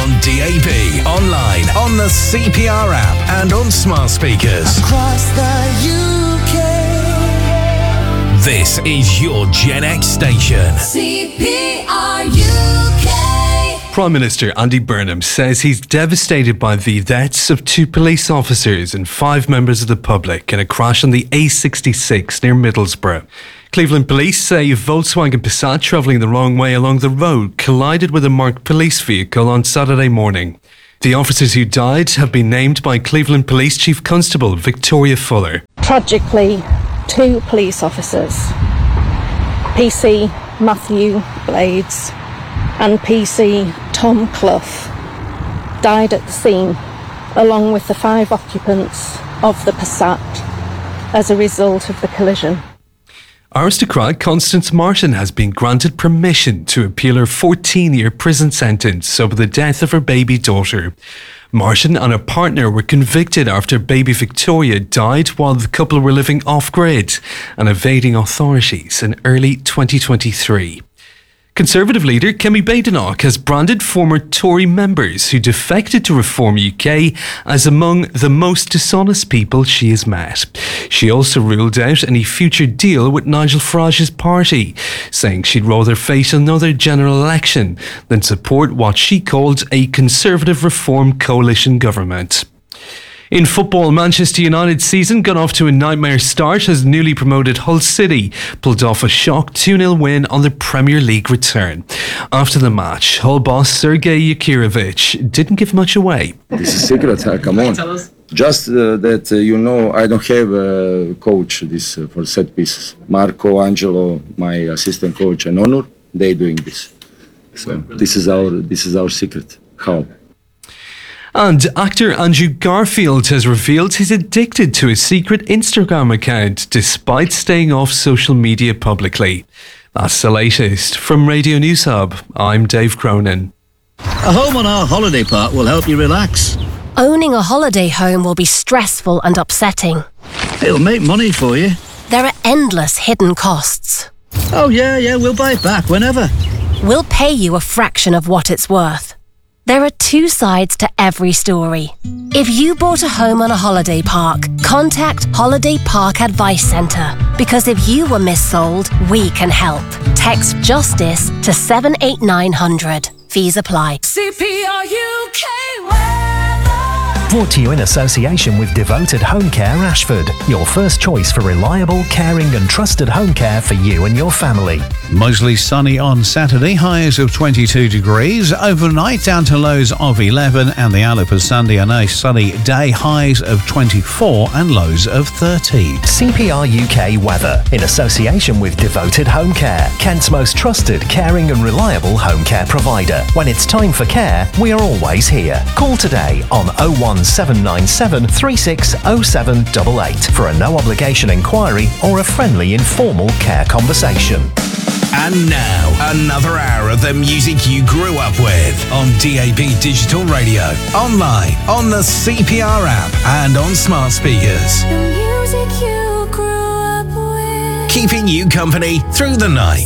on DAB, online, on the CPR app, and on smart speakers. Across the UK. This is your Gen X station. CPR UK. Prime Minister Andy Burnham says he's devastated by the deaths of 2 police officers and 5 members of the public in a crash on the A66 near Middlesbrough. Cleveland police say a Volkswagen Passat travelling the wrong way along the road collided with a marked police vehicle on Saturday morning. The officers who died have been named by Cleveland Police Chief Constable Victoria Fuller. Tragically, 2 police officers, PC Matthew Blades and PC Tom Clough, died at the scene, along with the 5 occupants of the Passat, as a result of the collision. Aristocrat Constance Martin has been granted permission to appeal her 14-year prison sentence over the death of her baby daughter. Martin and her partner were convicted after baby Victoria died while the couple were living off-grid and evading authorities in early 2023. Conservative leader Kemi Badenoch has branded former Tory members who defected to Reform UK as among the most dishonest people she has met. She also ruled out any future deal with Nigel Farage's party, saying she'd rather face another general election than support what she called a Conservative Reform coalition government. In football, Manchester United's season got off to a nightmare start as newly promoted Hull City pulled off a shock 2-0 win on their Premier League return. After the match, Hull boss Sergei Yakirovich didn't give much away. This is secret, come on. Just that you know, I don't have a coach this for set pieces. Marco, Angelo, my assistant coach, and Onur, they doing this. So this is our secret. How? And actor Andrew Garfield has revealed he's addicted to a secret Instagram account despite staying off social media publicly. That's the latest. From Radio News Hub, I'm Dave Cronin. A home on our holiday park will help you relax. Owning a holiday home will be stressful and upsetting. It'll make money for you. There are endless hidden costs. Oh yeah, we'll buy it back whenever. We'll pay you a fraction of what it's worth. There are 2 sides to every story. If you bought a home on a holiday park, contact Holiday Park Advice Centre, because if you were missold, we can help. Text JUSTICE to 78900. Fees apply. CPR UK weather. Brought to you in association with Devoted Home Care Ashford, your first choice for reliable, caring and trusted home care for you and your family. Mostly sunny on Saturday, highs of 22 degrees. Overnight down to lows of 11, and the outlook for Sunday, a nice sunny day, highs of 24 and lows of 13. CPR UK weather in association with Devoted Home Care, Kent's most trusted, caring and reliable home care provider. When it's time for care, we are always here. Call today on 01797 360788 for a no obligation inquiry or a friendly informal care conversation. And now, another hour of the music you grew up with on DAB Digital Radio, online, on the CPR app, and on smart speakers. The music you grew up with. Keeping you company through the night.